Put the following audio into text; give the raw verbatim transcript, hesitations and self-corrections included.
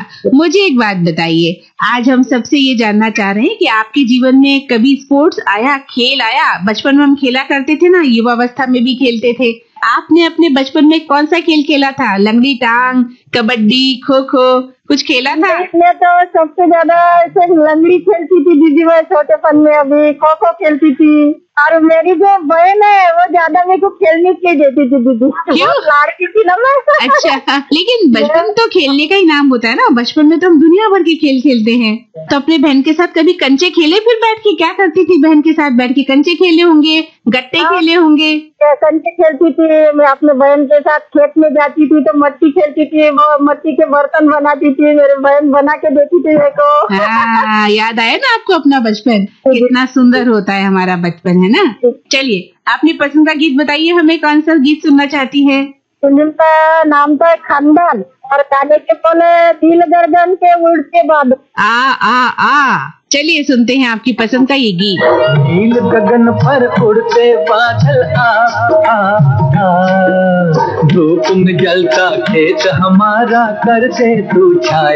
मुझे एक बात बताइए, आज हम सबसे ये जानना चाह रहे हैं कि आपके जीवन में कभी स्पोर्ट्स आया, खेल आया? बचपन में हम खेला करते थे ना, युवावस्था में भी खेलते थे। आपने अपने बचपन में कौन सा खेल खेला था? लंगड़ी टांग, कबड्डी, खो खो, कुछ खेला था? मैं तो सबसे ज्यादा ऐसे लंगड़ी खेलती थी दीदी, मैं छोटेपन में। अभी खो खो खेलती थी, और मेरी जो बहन है वो ज्यादा मेरे को खेलने के देती थी दीदी। क्यों? लाड़की थी ना मैं। अच्छा, लेकिन बचपन तो खेलने का ही नाम होता है ना। बचपन में तो हम दुनिया भर के खेल खेलते हैं। तो अपने बहन के साथ कभी कंचे खेले? फिर बैठ के क्या करती थी बहन के साथ बैठ के? कंचे खेले होंगे, गट्टे खेले होंगे। कंचे खेलती थी मैं अपने बहन के साथ। खेत में जाती थी तो मट्टी खेलती थी, वो मट्टी के बर्तन बनाती थी, मेरे बहन बना के देती थी मेरे को। हाँ, याद आया ना आपको अपना बचपन? कितना सुंदर होता है हमारा बचपन, है ना? चलिए, अपनी पसंद का गीत बताइए हमें, कौन सा गीत सुनना चाहती है? फिल्म का नाम था खानदान, और गाने के बोले दिल गर्दन के उड़ते बाद। आ आ आ चलिए सुनते हैं आपकी पसंद का ये गीत। नील गगन पर उड़ते बादल आ आ आ, धूप में जलता खेत हमारा, कर दे तू छाया।